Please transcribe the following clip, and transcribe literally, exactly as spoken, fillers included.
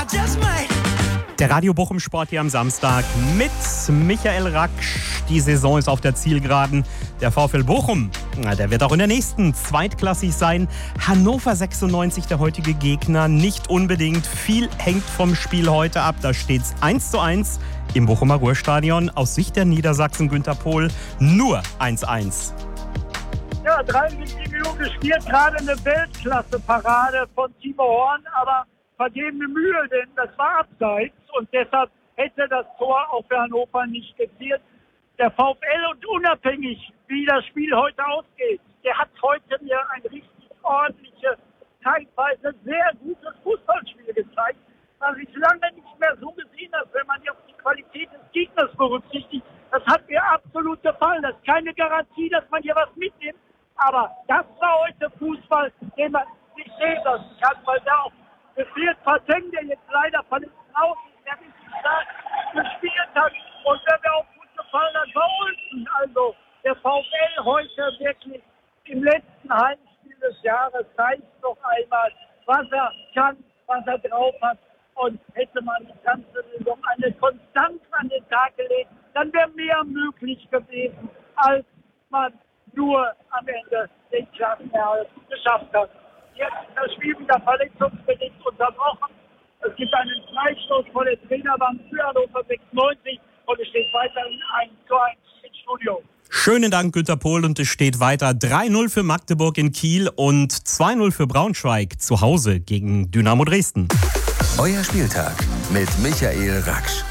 Der Radio Bochum Sport hier am Samstag mit Michael Raksch. Die Saison ist auf der Zielgeraden. Der VfL Bochum, na, der wird auch in der nächsten zweitklassig sein. Hannover sechsundneunzig, der heutige Gegner, nicht unbedingt. Viel hängt vom Spiel heute ab. Da steht's eins zu eins im Bochumer Ruhrstadion. Aus Sicht der Niedersachsen, Günther Pohl, nur eins zu eins. Ja, dreiundsiebzig Minuten gespielt, gerade eine Weltklasse-Parade von Timo Horn, aber vergebene Mühe, denn das war abseits und deshalb hätte das Tor auch für Hannover nicht gezielt. Der VfL, und unabhängig wie das Spiel heute ausgeht, der hat heute mir ein richtig ordentliches, teilweise sehr gutes Fußballspiel gezeigt, was ich lange nicht mehr so gesehen habe, wenn man auf die Qualität des Gegners berücksichtigt. Das hat mir absolut gefallen. Das ist keine Garantie, dass man hier was mitnimmt, aber das war heute Fußball, den man nicht sehen lassen kann, weil da auch gefehlt Pateng, der jetzt leider verletzt raus ist, der richtig stark gespielt hat. Und wer mir auch gut gefallen hat, war Olsen. Also der VfL heute wirklich im letzten Heimspiel des Jahres zeigt noch einmal, was er kann, was er drauf hat. Und hätte man die ganze Saison eine Konstanz an den Tag gelegt, dann wäre mehr möglich gewesen, als man nur am Ende den Klassenerhalt geschafft hat. Jetzt ist das Spiel wieder verletzungsbedingt unterbrochen. Es gibt einen Freistoß vor der Trainerbank für Hannover sechsundneunzig und es steht weiterhin eins zu eins im Studio. Schönen Dank, Günther Pohl, und es steht weiter drei null für Magdeburg in Kiel und zwei null für Braunschweig zu Hause gegen Dynamo Dresden. Euer Spieltag mit Michael Raksch.